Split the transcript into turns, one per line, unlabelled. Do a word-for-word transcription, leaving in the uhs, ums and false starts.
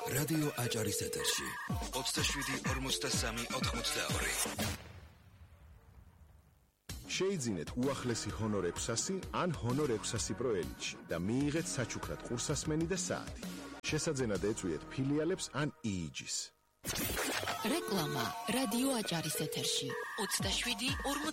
რადიო აჭარის ეთერში ოცდაშვიდი ორმოცდასამი ოთხმოცდაორი.
შეიძინეთ უახლესი ჰონორ ექვსასი ან ჰონორ ექვსასი პრო ელიტში და მიიღეთ საჩუქრად ყურსასმენი და საათი. შესაძენად ეწვიეთ ფილიალებს ან იიჯის.
რეკლამა რადიო აჭარის ეთერში ოცდაშვიდი ორმოცდასამი